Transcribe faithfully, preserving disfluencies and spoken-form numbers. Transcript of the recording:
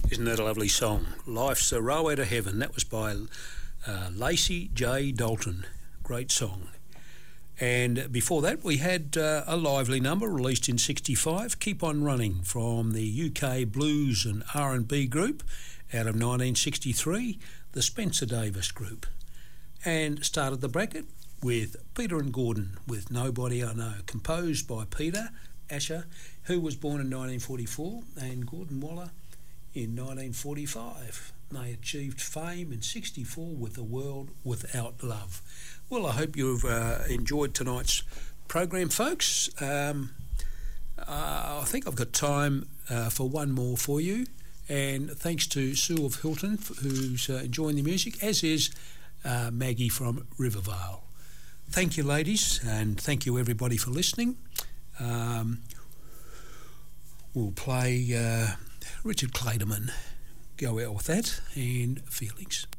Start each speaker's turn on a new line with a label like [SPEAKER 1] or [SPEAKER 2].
[SPEAKER 1] Isn't that a lovely song? Life's a Railway to Heaven. That was by uh, Lacey J. Dalton. Great song. And before that, we had uh, a lively number released in sixty-five, Keep On Running, from the U K blues and R and B group out of nineteen sixty-three, the Spencer Davis Group. And started the bracket with Peter and Gordon with Nobody I Know, composed by Peter Asher, who was born in nineteen forty-four, and Gordon Waller in nineteen forty-five. They achieved fame in sixty-four with The World Without Love. Well, I hope you've uh, enjoyed tonight's program, folks. Um, uh, I think I've got time uh, for one more for you, and thanks to Sue of Hilton, who's uh, enjoying the music, as is uh, Maggie from Rivervale. Thank you, ladies, and thank you, everybody, for listening. Um, we'll play uh, Richard Clayderman. Go out with that, and Feelings.